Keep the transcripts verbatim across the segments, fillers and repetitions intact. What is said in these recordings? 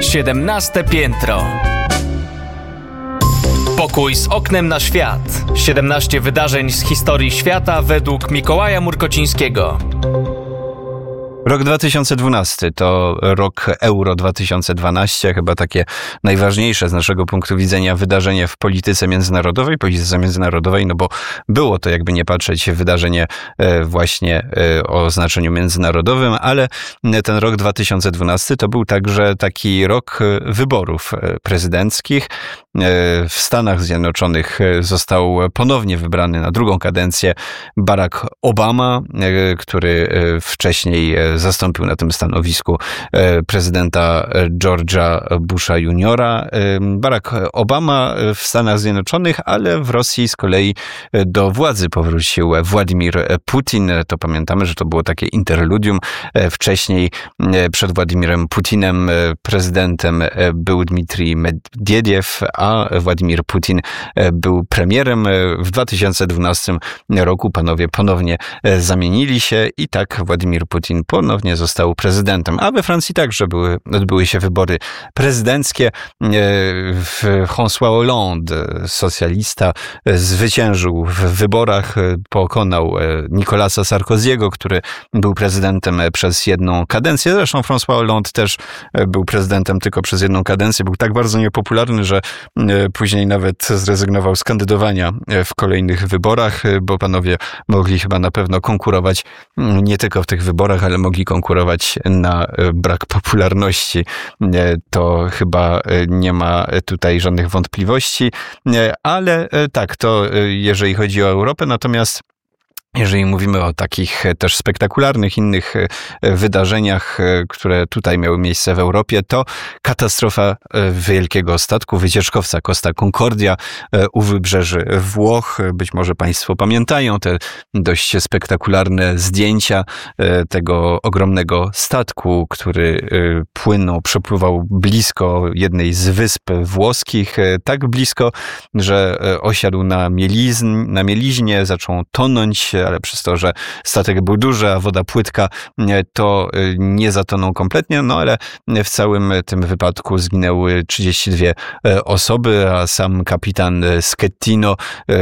Siedemnaste piętro. Pokój z oknem na świat. siedemnaście wydarzeń z historii świata według Mikołaja Murkocińskiego. Rok dwa tysiące dwunasty to rok Euro dwa tysiące dwanaście, chyba takie najważniejsze z naszego punktu widzenia wydarzenie w polityce międzynarodowej, polityce międzynarodowej, no bo było to, jakby nie patrzeć, wydarzenie właśnie o znaczeniu międzynarodowym, ale ten rok dwa tysiące dwunasty to był także taki rok wyborów prezydenckich. W Stanach Zjednoczonych został ponownie wybrany na drugą kadencję Barack Obama, który wcześniej zastąpił na tym stanowisku prezydenta George'a Busha juniora. Barack Obama w Stanach Zjednoczonych, ale w Rosji z kolei do władzy powrócił Władimir Putin. To pamiętamy, że to było takie interludium. Wcześniej przed Władimirem Putinem prezydentem był Dmitrij Medwiediew, a Władimir Putin był premierem. W dwa tysiące dwunastym roku panowie ponownie zamienili się i tak Władimir Putin ponownie został prezydentem. A we Francji także były, odbyły się wybory prezydenckie. François Hollande, socjalista, zwyciężył w wyborach, pokonał Nicolasa Sarkoziego, który był prezydentem przez jedną kadencję. Zresztą François Hollande też był prezydentem tylko przez jedną kadencję. Był tak bardzo niepopularny, że później nawet zrezygnował z kandydowania w kolejnych wyborach, bo panowie mogli chyba na pewno konkurować nie tylko w tych wyborach, ale mogli konkurować na brak popularności. To chyba nie ma tutaj żadnych wątpliwości, ale tak, to jeżeli chodzi o Europę, natomiast jeżeli mówimy o takich też spektakularnych innych wydarzeniach, które tutaj miały miejsce w Europie, to katastrofa wielkiego statku, wycieczkowca Costa Concordia u wybrzeży Włoch. Być może państwo pamiętają te dość spektakularne zdjęcia tego ogromnego statku, który płynął, przepływał blisko jednej z wysp włoskich, tak blisko, że osiadł na mielizn, na mieliźnie, zaczął tonąć, ale przez to, że statek był duży, a woda płytka, to nie zatonął kompletnie, no ale w całym tym wypadku zginęły trzydzieści dwie osoby, a sam kapitan Schettino,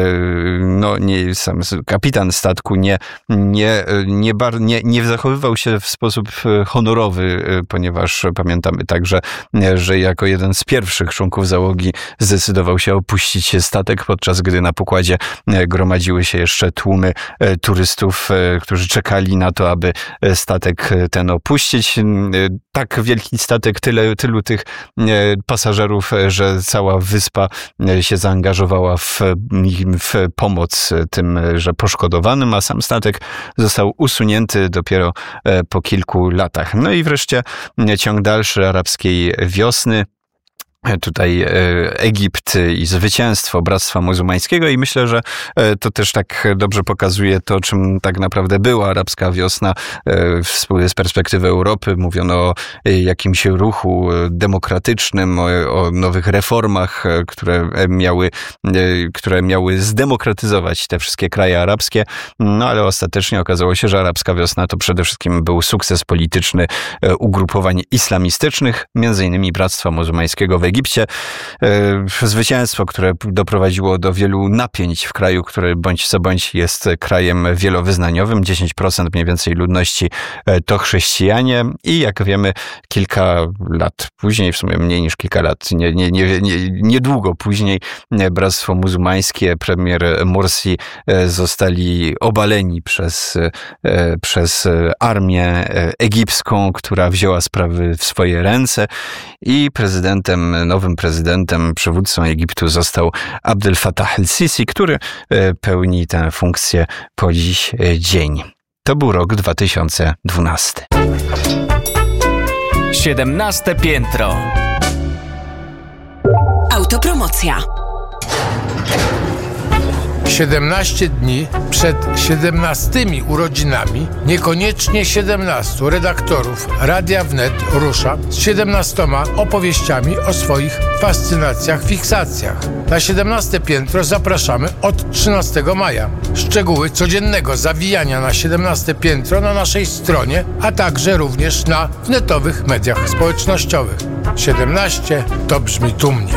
no nie, sam kapitan statku nie, nie, nie, bar, nie, nie zachowywał się w sposób honorowy, ponieważ pamiętamy także, że jako jeden z pierwszych członków załogi zdecydował się opuścić statek, podczas gdy na pokładzie gromadziły się jeszcze tłumy turystów, którzy czekali na to, aby statek ten opuścić. Tak wielki statek, tyle, tylu tych pasażerów, że cała wyspa się zaangażowała w, w pomoc tym, że poszkodowanym, a sam statek został usunięty dopiero po kilku latach. No i wreszcie ciąg dalszy arabskiej wiosny. Tutaj Egipt i zwycięstwo Bractwa Muzułmańskiego i myślę, że to też tak dobrze pokazuje to, czym tak naprawdę była arabska wiosna z perspektywy Europy. Mówiono o jakimś ruchu demokratycznym, o, o nowych reformach, które miały, które miały zdemokratyzować te wszystkie kraje arabskie, no ale ostatecznie okazało się, że arabska wiosna to przede wszystkim był sukces polityczny ugrupowań islamistycznych, między innymi Bractwa Muzułmańskiego w Egipcie. Zwycięstwo, które doprowadziło do wielu napięć w kraju, który bądź co bądź jest krajem wielowyznaniowym. dziesięć procent mniej więcej ludności to chrześcijanie i jak wiemy kilka lat później, w sumie mniej niż kilka lat, nie, nie, nie, nie, niedługo później Bractwo Muzułmańskie, premier Morsi zostali obaleni przez, przez armię egipską, która wzięła sprawy w swoje ręce i prezydentem Nowym prezydentem, przywódcą Egiptu został Abdel Fattah el-Sisi, który pełni tę funkcję po dziś dzień. To był rok dwa tysiące dwunasty. Siedemnaste piętro. Autopromocja. siedemnaście dni przed siedemnastymi urodzinami, niekoniecznie siedemnastu redaktorów Radia Wnet rusza z siedemnastoma opowieściami o swoich fascynacjach, fiksacjach. Na siedemnaste piętro zapraszamy od trzynastego maja. Szczegóły codziennego zawijania na siedemnaste piętro na naszej stronie, a także również na wnetowych mediach społecznościowych. siedemnaście to brzmi tłumnie.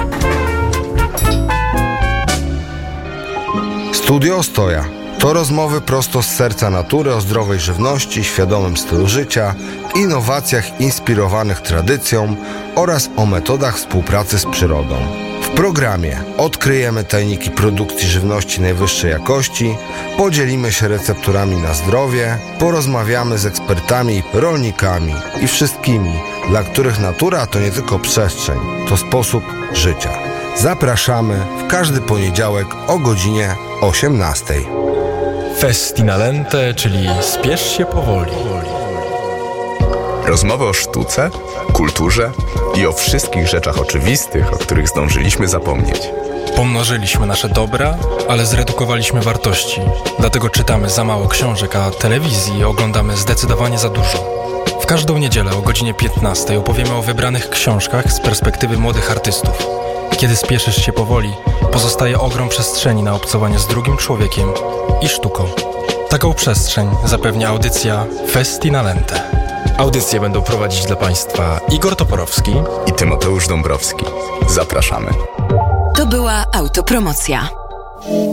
Studio Ostoja to rozmowy prosto z serca natury o zdrowej żywności, świadomym stylu życia, innowacjach inspirowanych tradycją oraz o metodach współpracy z przyrodą. W programie odkryjemy tajniki produkcji żywności najwyższej jakości, podzielimy się recepturami na zdrowie, porozmawiamy z ekspertami, rolnikami i wszystkimi, dla których natura to nie tylko przestrzeń, to sposób życia. Zapraszamy w każdy poniedziałek o godzinie osiemnastej. Festinalente, czyli spiesz się powoli. Rozmowy o sztuce, kulturze i o wszystkich rzeczach oczywistych, o których zdążyliśmy zapomnieć. Pomnożyliśmy nasze dobra, ale zredukowaliśmy wartości. Dlatego czytamy za mało książek, a telewizji oglądamy zdecydowanie za dużo. W każdą niedzielę o godzinie piętnastej opowiemy o wybranych książkach z perspektywy młodych artystów. Kiedy spieszysz się powoli, pozostaje ogrom przestrzeni na obcowanie z drugim człowiekiem i sztuką. Taką przestrzeń zapewnia audycja Festinalente. Audycje będą prowadzić dla Państwa Igor Toporowski i Tymoteusz Dąbrowski. Zapraszamy. To była autopromocja.